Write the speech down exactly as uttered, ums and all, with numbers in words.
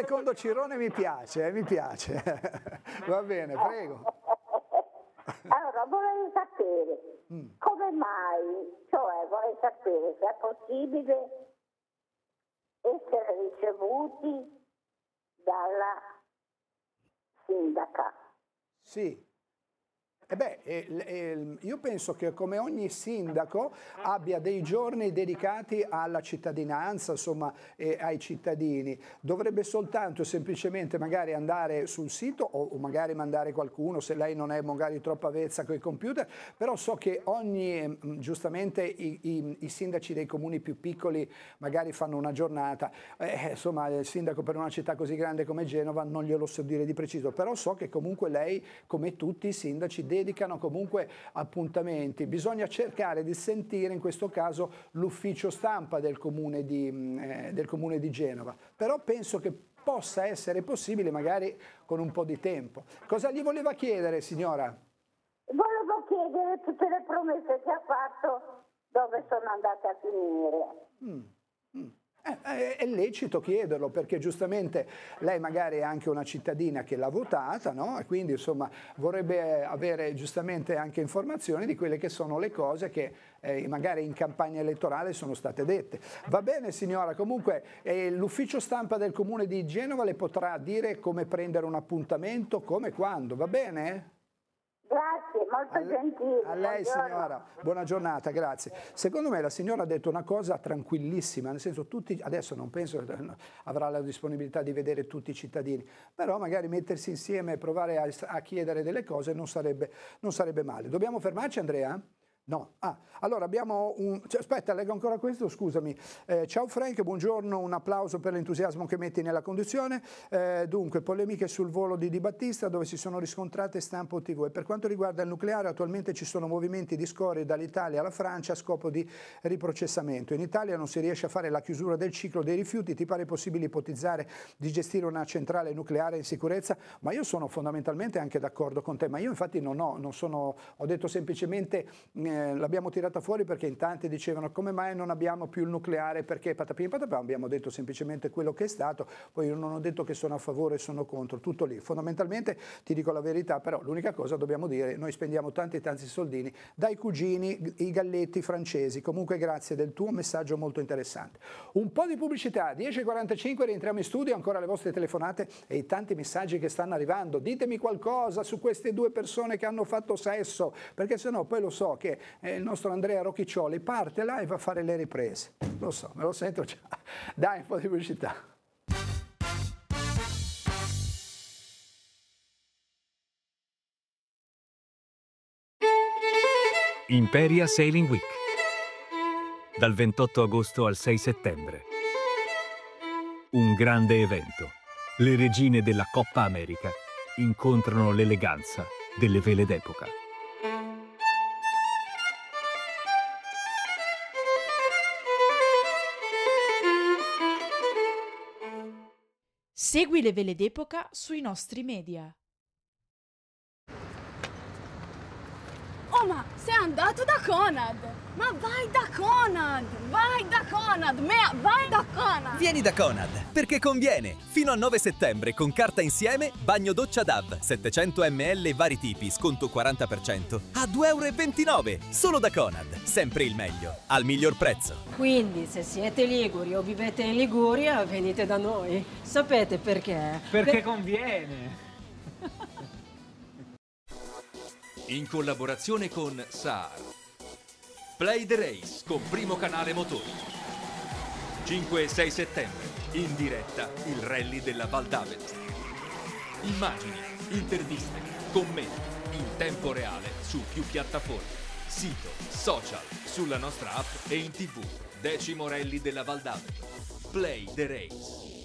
secondo Cirone mi piace, eh, mi piace. Va bene, prego. Allora, vorrei sapere mm. come mai, cioè vorrei sapere se è possibile essere ricevuti dalla sindaca. Sì. Eh beh, eh, eh, io penso che come ogni sindaco abbia dei giorni dedicati alla cittadinanza, insomma, eh, ai cittadini. Dovrebbe soltanto semplicemente magari andare sul sito o, o magari mandare qualcuno, se lei non è magari troppo avvezza con i computer, però so che ogni, giustamente i, i, i sindaci dei comuni più piccoli magari fanno una giornata. Eh, insomma, il sindaco per una città così grande come Genova non glielo so dire di preciso, però so che comunque lei, come tutti i sindaci, dedicano comunque appuntamenti. Bisogna cercare di sentire in questo caso l'ufficio stampa del comune di, eh, del comune di Genova, però penso che possa essere possibile magari con un po' di tempo. Cosa gli voleva chiedere, signora? Volevo chiedere tutte le promesse che ha fatto, dove sono andate a finire. Mm, mm. Eh, è lecito chiederlo, perché giustamente lei magari è anche una cittadina che l'ha votata, no? E quindi insomma vorrebbe avere giustamente anche informazioni di quelle che sono le cose che eh, magari in campagna elettorale sono state dette. Va bene signora, comunque eh, l'ufficio stampa del comune di Genova le potrà dire come prendere un appuntamento, come, quando, va bene? Grazie, molto a gentile. A lei buongiorno. signora, buona giornata, grazie. Secondo me la signora ha detto una cosa tranquillissima, nel senso tutti, adesso non penso che avrà la disponibilità di vedere tutti i cittadini, però magari mettersi insieme e provare a, a chiedere delle cose non sarebbe, non sarebbe male. Dobbiamo fermarci, Andrea? No. Ah, allora abbiamo un... Cioè, aspetta, leggo ancora questo, scusami. Eh, ciao Frank, buongiorno, un applauso per l'entusiasmo che metti nella conduzione. Eh, dunque, polemiche sul volo di Di Battista dove si sono riscontrate stampa o tivù. E per quanto riguarda il nucleare, attualmente ci sono movimenti di scorie dall'Italia alla Francia a scopo di riprocessamento. In Italia non si riesce a fare la chiusura del ciclo dei rifiuti. Ti pare possibile ipotizzare di gestire una centrale nucleare in sicurezza? Ma io sono fondamentalmente anche d'accordo con te, ma io infatti non ho, non sono, ho detto semplicemente... Eh, l'abbiamo tirata fuori perché in tanti dicevano come mai non abbiamo più il nucleare, perché patapim patapam, abbiamo detto semplicemente quello che è stato, poi io non ho detto che sono a favore e sono contro, tutto lì. Fondamentalmente ti dico la verità, però l'unica cosa dobbiamo dire, noi spendiamo tanti tanti soldini dai cugini, i galletti francesi. Comunque grazie del tuo messaggio molto interessante. Un po' di pubblicità, dieci e quarantacinque, rientriamo in studio, ancora le vostre telefonate e i tanti messaggi che stanno arrivando. Ditemi qualcosa su queste due persone che hanno fatto sesso, perché sennò poi lo so che eh, il nostro Andrea Rocchiccioli parte là e va a fare le riprese. Lo so, me lo sento già. Dai, un po' di pubblicità. Imperia Sailing Week, dal ventotto agosto al sei settembre. Un grande evento. Le regine della Coppa America incontrano l'eleganza delle vele d'epoca. Segui le vele d'epoca sui nostri media. Oh, ma sei andato da Conad! Ma vai da Conad! Vai da Conad! Mea, vai da Conad! Vieni da Conad, perché conviene! Fino al nove settembre, con carta insieme, bagno doccia D A V, settecento millilitri vari tipi, sconto quaranta per cento, a due e ventinove euro! Solo da Conad, sempre il meglio, al miglior prezzo. Quindi, se siete liguri o vivete in Liguria, venite da noi. Sapete perché? Perché Per... conviene! In collaborazione con Saar. Play the Race con Primo Canale Motori. cinque e sei settembre, in diretta il rally della Val d'Avelto. Immagini, interviste, commenti, in tempo reale su più piattaforme. Sito, social, sulla nostra app e in tv. Decimo rally della Val d'Avelto. Play the Race.